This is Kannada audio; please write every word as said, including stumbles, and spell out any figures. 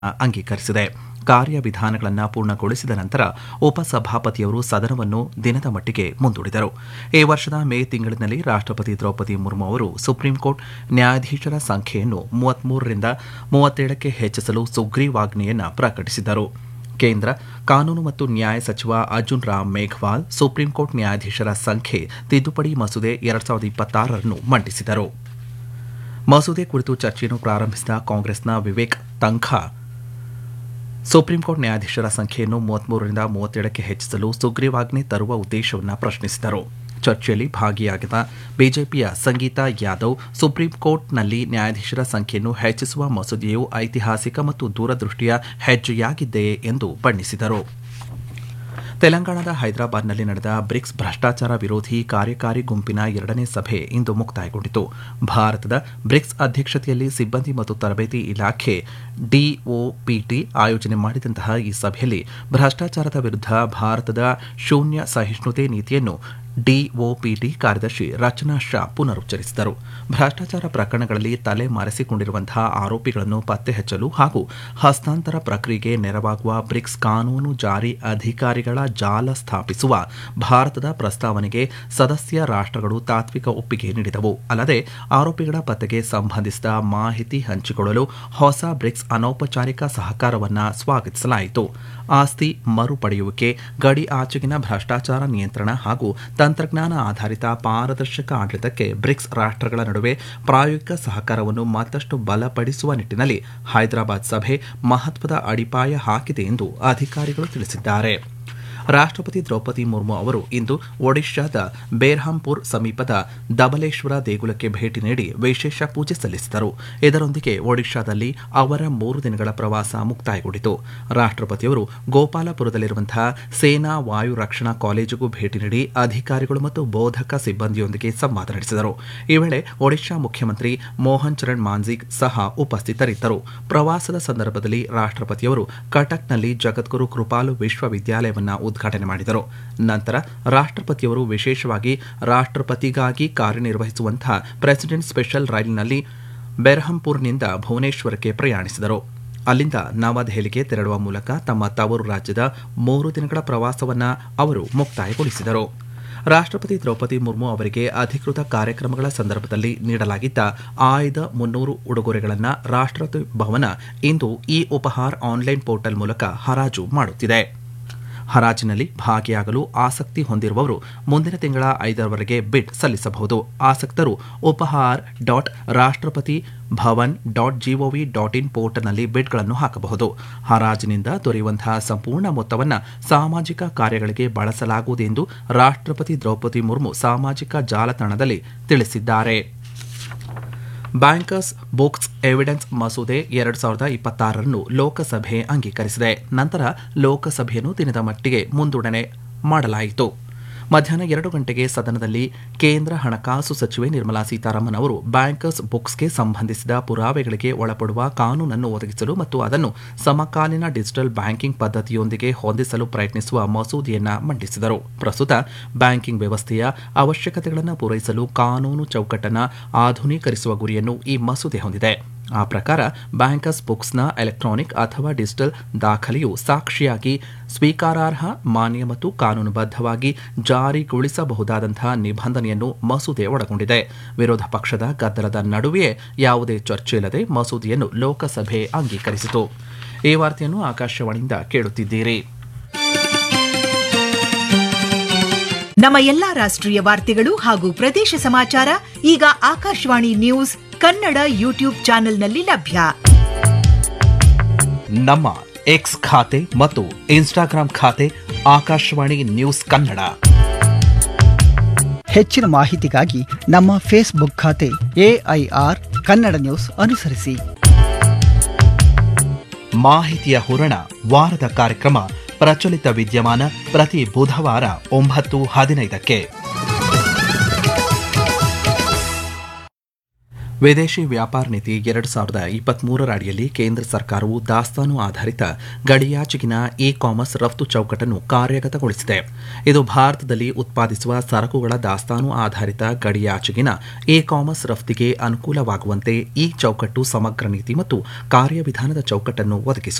ಅಂಗೀಕರಿಸಿದೆ. ಕಾರ್ಯವಿಧಾನಗಳನ್ನು ಪೂರ್ಣಗೊಳಿಸಿದ ನಂತರ ಉಪಸಭಾಪತಿಯವರು ಸದನವನ್ನು ದಿನದ ಮಟ್ಟಿಗೆ ಮುಂದೂಡಿದರು. ಈ ವರ್ಷದ ಮೇ ತಿಂಗಳಿನಲ್ಲಿ ರಾಷ್ಟ್ರಪತಿ ದ್ರೌಪದಿ ಮುರ್ಮು ಅವರು ಸುಪ್ರೀಂಕೋರ್ಟ್ ನ್ಯಾಯಾಧೀಶರ ಸಂಖ್ಯೆಯನ್ನು ಮೂವತ್ಮೂರರಿಂದ ಮೂವತ್ತೇಳಕ್ಕೆ ಹೆಚ್ಚಿಸಲು ಸುಗ್ರೀವಾಜ್ಞೆಯನ್ನು ಪ್ರಕಟಿಸಿದ್ದರು. ಕೇಂದ್ರ ಕಾನೂನು ಮತ್ತು ನ್ಯಾಯ ಸಚಿವ ಅರ್ಜುನ್ ರಾಮ್ ಮೇಘವಾಲ್ ಸುಪ್ರೀಂಕೋರ್ಟ್ ನ್ಯಾಯಾಧೀಶರ ಸಂಖ್ಯೆ ತಿದ್ದುಪಡಿ ಮಸೂದೆ ಎರಡ್ ಸಾವಿರದ ಇಪ್ಪತ್ತಾರರನ್ನು ಮಂಡಿಸಿದರು. ಮಸೂದೆ ಕುರಿತು ಚರ್ಚೆಯನ್ನು ಪ್ರಾರಂಭಿಸಿದ ಕಾಂಗ್ರೆಸ್ನ ವಿವೇಕ್ ತಂಖಾ ಸುಪ್ರೀಂಕೋರ್ಟ್ ನ್ಯಾಯಾಧೀಶರ ಸಂಖ್ಯೆಯನ್ನು ಮೂವತ್ಮೂರರಿಂದ ಮೂವತ್ತೇಳಕ್ಕೆ ಹೆಚ್ಚಿಸಲು ಸುಗ್ರೀವಾಜ್ಞೆ ತರುವ ಉದ್ದೇಶವನ್ನು ಪ್ರಶ್ನಿಸಿದರು. ಚರ್ಚೆಯಲ್ಲಿ ಭಾಗಿಯಾಗಿದ್ದ ಬಿಜೆಪಿಯ ಸಂಗೀತಾ ಯಾದವ್ ಸುಪ್ರೀಂಕೋರ್ಟ್ನಲ್ಲಿ ನ್ಯಾಯಾಧೀಶರ ಸಂಖ್ಯೆಯನ್ನು ಹೆಚ್ಚಿಸುವ ಮಸೂದೆಯು ಐತಿಹಾಸಿಕ ಮತ್ತು ದೂರದೃಷ್ಟಿಯ ಹೆಜ್ಜೆಯಾಗಿದೆ ಎಂದು ಬಣ್ಣಿಸಿದರು. ತೆಲಂಗಾಣದ ಹೈದರಾಬಾದ್ನಲ್ಲಿ ನಡೆದ ಬ್ರಿಕ್ಸ್ ಭ್ರಷ್ಟಾಚಾರ ವಿರೋಧಿ ಕಾರ್ಯಕಾರಿ ಗುಂಪಿನ ಎರಡನೇ ಸಭೆ ಇಂದು ಮುಕ್ತಾಯಗೊಂಡಿತು. ಭಾರತದ ಬ್ರಿಕ್ಸ್ ಅಧ್ಯಕ್ಷತೆಯಲ್ಲಿ ಸಿಬ್ಬಂದಿ ಮತ್ತು ತರಬೇತಿ ಇಲಾಖೆ ಡಿಒಪಿಟಿ ಆಯೋಜನೆ ಮಾಡಿದಂತಹ ಈ ಸಭೆಯಲ್ಲಿ ಭ್ರಷ್ಟಾಚಾರದ ವಿರುದ್ಧ ಭಾರತದ ಶೂನ್ಯ ಸಹಿಷ್ಣುತೆ ನೀತಿಯನ್ನು ಡಿಒಪಿಟಿ ಕಾರ್ಯದರ್ಶಿ ರಚನಾ ಶಾ ಪುನರುಚ್ಚರಿಸಿದರು. ಭ್ರಷ್ಟಾಚಾರ ಪ್ರಕರಣಗಳಲ್ಲಿ ತಲೆ ಮರೆಸಿಕೊಂಡಿರುವಂತಹ ಆರೋಪಿಗಳನ್ನು ಪತ್ತೆ ಹಚ್ಚಲು ಹಾಗೂ ಹಸ್ತಾಂತರ ಪ್ರಕ್ರಿಯೆಗೆ ನೆರವಾಗುವ ಬ್ರಿಕ್ಸ್ ಕಾನೂನು ಜಾರಿ ಅಧಿಕಾರಿಗಳ ಜಾಲ ಸ್ಥಾಪಿಸುವ ಭಾರತದ ಪ್ರಸ್ತಾವನೆಗೆ ಸದಸ್ಯ ರಾಷ್ಟ್ರಗಳು ತಾತ್ವಿಕ ಒಪ್ಪಿಗೆ ನೀಡಿದವು. ಅಲ್ಲದೆ ಆರೋಪಿಗಳ ಪತ್ತೆಗೆ ಸಂಬಂಧಿಸಿದ ಮಾಹಿತಿ ಹಂಚಿಕೊಳ್ಳಲು ಹೊಸ ಬ್ರಿಕ್ಸ್ ಅನೌಪಚಾರಿಕ ಸಹಕಾರವನ್ನು ಸ್ವಾಗತಿಸಲಾಯಿತು. ಆಸ್ತಿ ಮರುಪಡೆಯುವಿಕೆ, ಗಡಿ ಆಚೆಗಿನ ಭ್ರಷ್ಟಾಚಾರ ನಿಯಂತ್ರಣ ಹಾಗೂ ತಂತ್ರಜ್ಞಾನ ಆಧಾರಿತ ಪಾರದರ್ಶಕ ಆಡಳಿತಕ್ಕೆ ಬ್ರಿಕ್ಸ್ ರಾಷ್ಟ್ರಗಳ ನಡುವೆ ಪ್ರಾಯೋಗಿಕ ಸಹಕಾರವನ್ನು ಮತ್ತಷ್ಟು ಬಲಪಡಿಸುವ ನಿಟ್ಟಿನಲ್ಲಿ ಹೈದರಾಬಾದ್ ಸಭೆ ಮಹತ್ವದ ಅಡಿಪಾಯ ಹಾಕಿದೆ ಎಂದು ಅಧಿಕಾರಿಗಳು ತಿಳಿಸಿದ್ದಾರೆ. ರಾಷ್ಟ್ರಪತಿ ದ್ರೌಪದಿ ಮುರ್ಮು ಅವರು ಇಂದು ಒಡಿಶಾದ ಬೇರ್ಹಾಂಪುರ್ ಸಮೀಪದ ದಬಲೇಶ್ವರ ದೇಗುಲಕ್ಕೆ ಭೇಟಿ ನೀಡಿ ವಿಶೇಷ ಪೂಜೆ ಸಲ್ಲಿಸಿದರು. ಇದರೊಂದಿಗೆ ಒಡಿಶಾದಲ್ಲಿ ಅವರ ಮೂರು ದಿನಗಳ ಪ್ರವಾಸ ಮುಕ್ತಾಯಗೊಂಡಿತು. ರಾಷ್ಟ್ರಪತಿಯವರು ಗೋಪಾಲಪುರದಲ್ಲಿರುವಂತಹ ಸೇನಾ ವಾಯು ರಕ್ಷಣಾ ಕಾಲೇಜಿಗೂ ಭೇಟಿ ನೀಡಿ ಅಧಿಕಾರಿಗಳು ಮತ್ತು ಬೋಧಕ ಸಿಬ್ಬಂದಿಯೊಂದಿಗೆ ಸಂವಾದ ನಡೆಸಿದರು. ಈ ವೇಳೆ ಒಡಿಶಾ ಮುಖ್ಯಮಂತ್ರಿ ಮೋಹನ್ ಚರಣ್ ಮಾಂಜಿಕ್ ಸಹ ಉಪಸ್ಥಿತರಿದ್ದರು. ಪ್ರವಾಸದ ಸಂದರ್ಭದಲ್ಲಿ ರಾಷ್ಟ್ರಪತಿಯವರು ಕಟಕ್ನಲ್ಲಿ ಜಗದ್ಗುರು ಕೃಪಾಲು ವಿಶ್ವವಿದ್ಯಾಲಯವನ್ನು ಉದ್ಘಾಟನೆ ಮಾಡಿದರು. ನಂತರ ರಾಷ್ಟ್ರಪತಿಯವರು ವಿಶೇಷವಾಗಿ ರಾಷ್ಟ್ರಪತಿಗಾಗಿ ಕಾರ್ಯನಿರ್ವಹಿಸುವಂತಹ ಪ್ರೆಸಿಡೆಂಟ್ ಸ್ಪೆಷಲ್ ರೈಲಿನಲ್ಲಿ ಬೆರ್ಹಂಪುರ್ನಿಂದ ಭುವನೇಶ್ವರಕ್ಕೆ ಪ್ರಯಾಣಿಸಿದರು. ಅಲ್ಲಿಂದ ನವದೆಹಲಿಗೆ ತೆರಳುವ ಮೂಲಕ ತಮ್ಮ ತವರು ರಾಜ್ಯದ ಮೂರು ದಿನಗಳ ಪ್ರವಾಸವನ್ನು ಅವರು ಮುಕ್ತಾಯಗೊಳಿಸಿದರು. ರಾಷ್ಟ್ರಪತಿ ದ್ರೌಪದಿ ಮುರ್ಮು ಅವರಿಗೆ ಅಧಿಕೃತ ಕಾರ್ಯಕ್ರಮಗಳ ಸಂದರ್ಭದಲ್ಲಿ ನೀಡಲಾಗಿದ್ದ ಆಯ್ದ ಮುನ್ನೂರು ಉಡುಗೊರೆಗಳನ್ನು ರಾಷ್ಟ್ರಪತಿ ಭವನ ಇಂದು ಇ ಉಪಹಾರ್ ಆನ್ಲೈನ್ ಪೋರ್ಟಲ್ ಮೂಲಕ ಹರಾಜು ಮಾಡುತ್ತಿದೆ. ಹರಾಜಿನಲ್ಲಿ ಭಾಗಿಯಾಗಲು ಆಸಕ್ತಿ ಹೊಂದಿರುವವರು ಮುಂದಿನ ತಿಂಗಳ ಐದರವರೆಗೆ ಬಿಡ್ ಸಲ್ಲಿಸಬಹುದು. ಆಸಕ್ತರು ಉಪಹಾರ್ ಡಾಟ್ ರಾಷ್ಟ್ರಪತಿ Bhavan dot gov dot in ಪೋರ್ಟಲ್ನಲ್ಲಿ ಬಿಡ್ಗಳನ್ನು ಹಾಕಬಹುದು. ಹರಾಜಿನಿಂದ ದೊರೆಯುವಂತಹ ಸಂಪೂರ್ಣ ಮೊತ್ತವನ್ನು ಸಾಮಾಜಿಕ ಕಾರ್ಯಗಳಿಗೆ ಬಳಸಲಾಗುವುದು ಎಂದು ರಾಷ್ಟ್ರಪತಿ ದ್ರೌಪದಿ ಮುರ್ಮು ಸಾಮಾಜಿಕ ಜಾಲತಾಣದಲ್ಲಿ ತಿಳಿಸಿದ್ದಾರೆ. ಬ್ಯಾಂಕರ್ಸ್ ಬುಕ್ಸ್ ಎವಿಡೆನ್ಸ್ ಮಸೂದೆ ಎರಡ್ ಸಾವಿರದ ಇಪ್ಪತ್ತಾರರನ್ನು ಲೋಕಸಭೆ ಅಂಗೀಕರಿಸಿದೆ. ನಂತರ ಲೋಕಸಭೆಯನ್ನು ದಿನದ ಮಟ್ಟಿಗೆ ಮುಂದೂಡಣೆ ಮಾಡಲಾಯಿತು. ಮಧ್ಯಾಹ್ನ ಎರಡು ಗಂಟೆಗೆ ಸದನದಲ್ಲಿ ಕೇಂದ್ರ ಹಣಕಾಸು ಸಚಿವೆ ನಿರ್ಮಲಾ ಸೀತಾರಾಮನ್ ಅವರು ಬ್ಯಾಂಕರ್ಸ್ ಬುಕ್ಸ್ಗೆ ಸಂಬಂಧಿಸಿದ ಪುರಾವೆಗಳಿಗೆ ಒಳಪಡುವ ಕಾನೂನನ್ನು ಒದಗಿಸಲು ಮತ್ತು ಅದನ್ನು ಸಮಕಾಲೀನ ಡಿಜಿಟಲ್ ಬ್ಯಾಂಕಿಂಗ್ ಪದ್ಧತಿಯೊಂದಿಗೆ ಹೊಂದಿಸಲು ಪ್ರಯತ್ನಿಸುವ ಮಸೂದೆಯನ್ನು ಮಂಡಿಸಿದರು. ಪ್ರಸ್ತುತ ಬ್ಯಾಂಕಿಂಗ್ ವ್ಯವಸ್ಥೆಯ ಅವಶ್ಯಕತೆಗಳನ್ನು ಪೂರೈಸಲು ಕಾನೂನು ಚೌಕಟ್ಟನ್ನು ಆಧುನೀಕರಿಸುವ ಗುರಿಯನ್ನು ಈ ಮಸೂದೆ ಹೊಂದಿದೆ. ಆ ಪ್ರಕಾರ ಬ್ಯಾಂಕರ್ಸ್ ಬುಕ್ಸ್ನ ಎಲೆಕ್ಟ್ರಾನಿಕ್ ಅಥವಾ ಡಿಜಿಟಲ್ ದಾಖಲೆಯು ಸಾಕ್ಷಿಯಾಗಿ ಸ್ವೀಕಾರಾರ್ಹ, ಮಾನ್ಯ ಮತ್ತು ಕಾನೂನುಬದ್ಧವಾಗಿ ಜಾರಿಗೊಳಿಸಬಹುದಾದಂತಹ ನಿಬಂಧನೆಯನ್ನು ಮಸೂದೆ ಒಳಗೊಂಡಿದೆ. ವಿರೋಧ ಪಕ್ಷದ ಗದ್ದಲದ ನಡುವೆಯೇ ಯಾವುದೇ ಚರ್ಚೆಯಿಲ್ಲದೆ ಮಸೂದೆಯನ್ನು ಲೋಕಸಭೆ ಅಂಗೀಕರಿಸಿತು. ಈ ವಾರ್ತೆಯನ್ನು ಆಕಾಶವಾಣಿಯಿಂದ ಕೇಳುತ್ತಿದ್ದೀರಿ. ನಮ್ಮ ಎಲ್ಲಾ ರಾಷ್ಟ್ರೀಯ ವಾರ್ತೆಗಳು ಹಾಗೂ ಪ್ರದೇಶ ಸಮಾಚಾರ ಈಗ ಆಕಾಶವಾಣಿ ನ್ಯೂಸ್ ಕನ್ನಡ ಯೂಟ್ಯೂಬ್ ಚಾನೆಲ್ನಲ್ಲಿ ಲಭ್ಯ. ನಮ್ಮ ಎಕ್ಸ್ ಖಾತೆ ಮತ್ತು ಇನ್ಸ್ಟಾಗ್ರಾಂ ಖಾತೆ ಆಕಾಶವಾಣಿ ನ್ಯೂಸ್ ಕನ್ನಡ. ಹೆಚ್ಚಿನ ಮಾಹಿತಿಗಾಗಿ ನಮ್ಮ ಫೇಸ್ಬುಕ್ ಖಾತೆ ಎಐಆರ್ ಕನ್ನಡ ನ್ಯೂಸ್ ಅನುಸರಿಸಿ. ಮಾಹಿತಿಯ ಹೂರಣ ವಾರದ ಕಾರ್ಯಕ್ರಮ ಪ್ರಚಲಿತ ವಿದ್ಯಮಾನ ಪ್ರತಿ ಬುಧವಾರ ಒಂಬತ್ತು ಹದಿನೈದಕ್ಕೆ. ವಿದೇಶಿ ವ್ಯಾಪಾರ ನೀತಿ ಎರಡು ಸಾವಿರದ ಇಪ್ಪತ್ಮೂರರ ಅಡಿಯಲ್ಲಿ ಕೇಂದ್ರ ಸರ್ಕಾರವು ದಾಸ್ತಾನು ಆಧಾರಿತ ಗಡಿಯಾಚೆಗಿನ ಇ ಕಾಮರ್ಸ್ ರಫ್ತು ಚೌಕಟ್ಟನ್ನು ಕಾರ್ಯಗತಗೊಳಿಸಿದೆ. ಇದು ಭಾರತದಲ್ಲಿ ಉತ್ಪಾದಿಸುವ ಸರಕುಗಳ ದಾಸ್ತಾನು ಆಧಾರಿತ ಗಡಿಯಾಚೆಗಿನ ಇ ಕಾಮರ್ಸ್ ರಫ್ತಿಗೆ ಅನುಕೂಲವಾಗುವಂತೆ ಈ ಚೌಕಟ್ಟು ಸಮಗ್ರ ನೀತಿ ಮತ್ತು ಕಾರ್ಯವಿಧಾನದ ಚೌಕಟ್ಟನ್ನು ಒದಗಿಸುತ್ತದೆ.